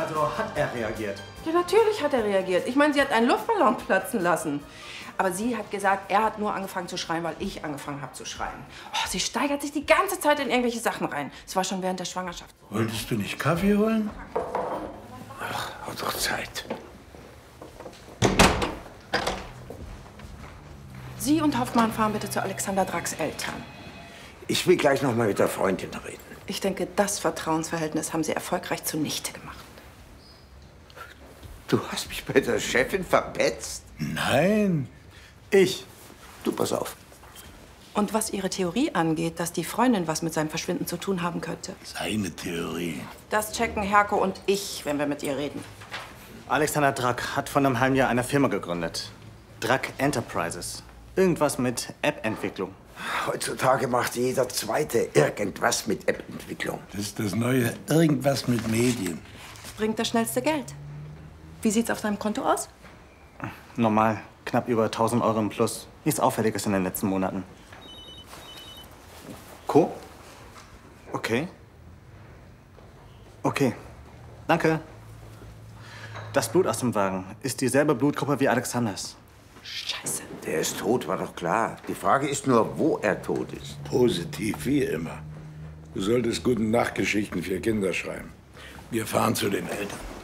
Also hat er reagiert? Ja, natürlich hat er reagiert. Ich meine, sie hat einen Luftballon platzen lassen. Aber sie hat gesagt, er hat nur angefangen zu schreien, weil ich angefangen habe zu schreien. Oh, sie steigert sich die ganze Zeit in irgendwelche Sachen rein. Das war schon während der Schwangerschaft. Wolltest du nicht Kaffee holen? Ach, hat doch Zeit. Sie und Hoffmann fahren bitte zu Alexander Dracks Eltern. Ich will gleich noch mal mit der Freundin reden. Ich denke, das Vertrauensverhältnis haben Sie erfolgreich zunichte gemacht. Du hast mich bei der Chefin verpetzt? Nein. Du, pass auf. Und was Ihre Theorie angeht, dass die Freundin was mit seinem Verschwinden zu tun haben könnte, Seine Theorie. das checken Herko und ich, wenn wir mit ihr reden. Alexander Drack hat vor einem halben Jahr eine Firma gegründet. Drack Enterprises. Irgendwas mit App-Entwicklung. Heutzutage macht jeder Zweite irgendwas mit App-Entwicklung. Das ist das neue Irgendwas mit Medien. Bringt das schnellste Geld. Wie sieht's auf seinem Konto aus? Normal. Knapp über 1000 Euro im Plus. Nichts Auffälliges in den letzten Monaten. Co? Okay. Okay. Danke. Das Blut aus dem Wagen ist dieselbe Blutgruppe wie Alexanders. Scheiße. Der ist tot, war doch klar. Die Frage ist nur, wo er tot ist. Positiv, wie immer. Du solltest gute Nachtgeschichten für Kinder schreiben. Wir fahren zu den Eltern.